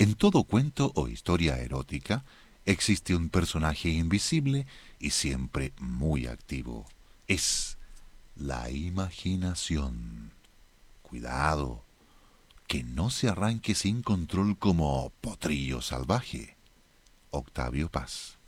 En todo cuento o historia erótica existe un personaje invisible y siempre muy activo. Es la imaginación. Cuidado, que no se arranque sin control como potrillo salvaje. Octavio Paz.